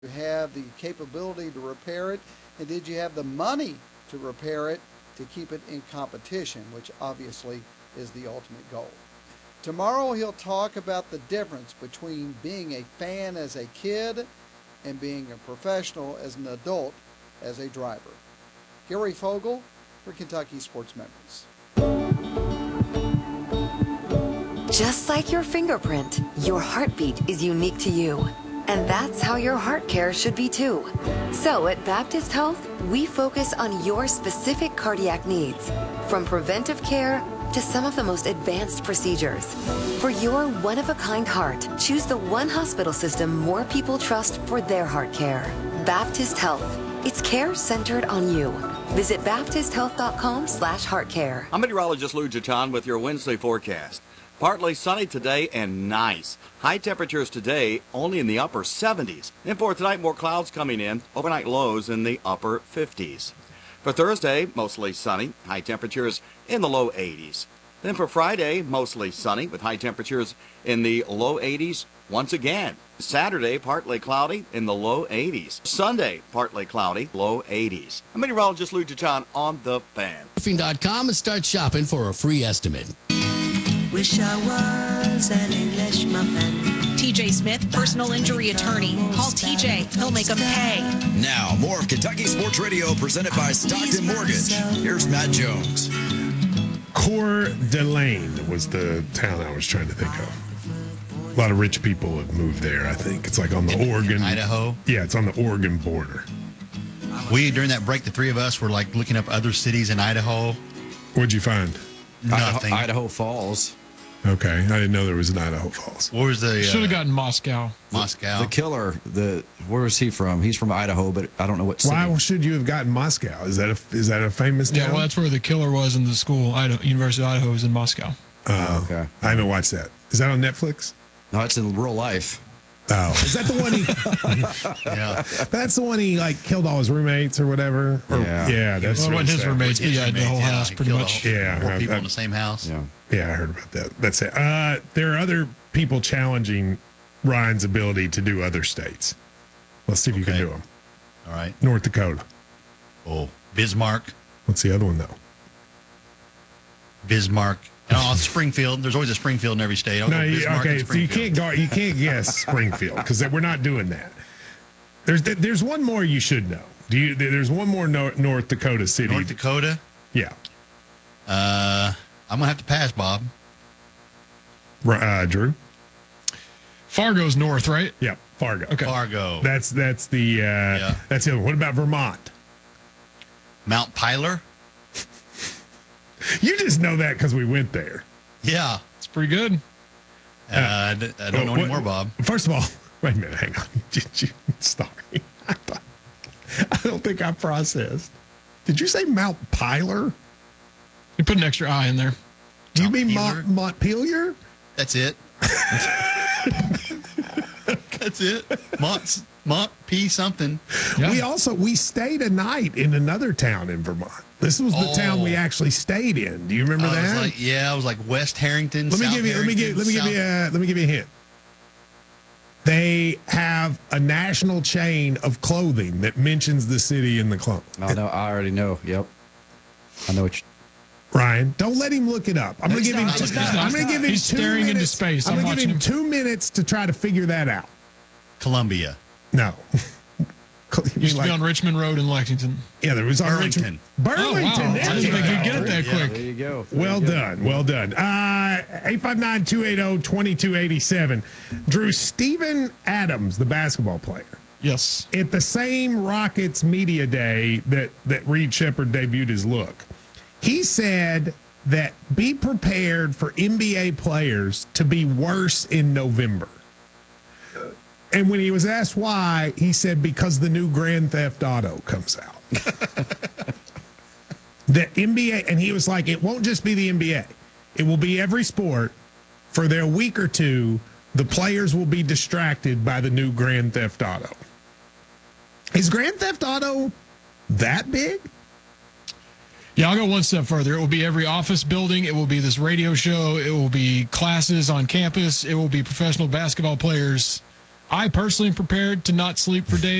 you have the capability to repair it, and did you have the money to repair it to keep it in competition, which obviously is the ultimate goal. Tomorrow he'll talk about the difference between being a fan as a kid and being a professional as an adult as a driver. Gary Fogle for Kentucky Sports Memories. Just like your fingerprint, your heartbeat is unique to you. And that's how your heart care should be too. So at Baptist Health, we focus on your specific cardiac needs, from preventive care to some of the most advanced procedures. For your one-of-a-kind heart, choose the one hospital system more people trust for their heart care. Baptist Health. It's care centered on you. Visit baptisthealth.com/heartcare. I'm meteorologist Lou Jaton with your Wednesday forecast. Partly sunny today and nice. High temperatures today only in the upper 70s. And for tonight, more clouds coming in. Overnight lows in the upper 50s. For Thursday, mostly sunny. High temperatures in the low 80s. Then for Friday, mostly sunny with high temperatures in the low 80s once again. Saturday, partly cloudy in the low 80s. Sunday, partly cloudy, low 80s. I'm meteorologist Lou Jaton on The Fan. Roofing.com and start shopping for a free estimate. Wish I was an English muffin. TJ Smith, personal injury attorney. Call TJ. He'll make them pay. Now, more of Kentucky Sports Radio presented by Stockton Mortgage. Here's Matt Jones. Coeur d'Alene was the town I was trying to think of. A lot of rich people have moved there, I think. It's like on the Oregon. Idaho? Yeah, it's on the Oregon border. During that break, the three of us were like looking up other cities in Idaho. What'd you find? Nothing. Idaho Falls. Okay, I didn't know there was an Idaho Falls. Where was the? Should have gotten Moscow. Moscow. The killer. Where is he from? He's from Idaho, but I don't know what city. Why should you have gotten Moscow? Is that a famous town? Yeah, well, that's where the killer was in the school. University of Idaho is in Moscow. Oh, okay. I haven't watched that. Is that on Netflix? No, it's in real life. Oh, is that the one he? Yeah, that's the one he like killed all his roommates or whatever. Yeah, that's well, really his sad. roommates, but yeah, the whole house pretty much. Yeah, four people in the same house. Yeah, I heard about that. That's it. There are other people challenging Ryan's ability to do other states. Let's see if you can do them. All right. North Dakota. Oh, Bismarck. What's the other one though? Bismarck. Springfield. There's always a Springfield in every state. Okay, so you can't guess Springfield because we're not doing that. There's one more you should know. There's one more North Dakota city. North Dakota? Yeah. I'm gonna have to pass, Bob. Drew. Fargo's north, right? Yeah, Fargo. Okay. Fargo. That's the that's the other. What about Vermont? Mount Pilar. You just know that because we went there. Yeah. It's pretty good. I don't know anymore, Bob. First of all, wait a minute. Hang on. Sorry. I don't think I processed. Did you say Mount Pilar? You put an extra I in there. Do you mean Montpelier? That's it. That's it. Mont P something. Yeah. We stayed a night in another town in Vermont. This was the town we actually stayed in. Do you remember that? I was like West Harrington. Let me give you a hint. They have a national chain of clothing that mentions the city in the clone. Oh, no, I already know. Yep. I know what you. Ryan, don't let him look it up. I'm going to give him. He's staring into space. I'm going to give him 2 minutes to try to figure that out. Columbia. No. Used to be on Richmond Road in Lexington. Yeah, there was on Burlington. Burlington. Oh, wow. I didn't think you'd get it that quick. There you go. Well done. 859-280-2287. Drew, Steven Adams, the basketball player. Yes. At the same Rockets media day that Reed Shepherd debuted his look, he said that be prepared for NBA players to be worse in November. And when he was asked why, he said because the new Grand Theft Auto comes out. The NBA, and he was like, it won't just be the NBA. It will be every sport. For their week or two, the players will be distracted by the new Grand Theft Auto. Is Grand Theft Auto that big? Yeah, I'll go one step further. It will be every office building. It will be this radio show. It will be classes on campus. It will be professional basketball players I personally am prepared to not sleep for days.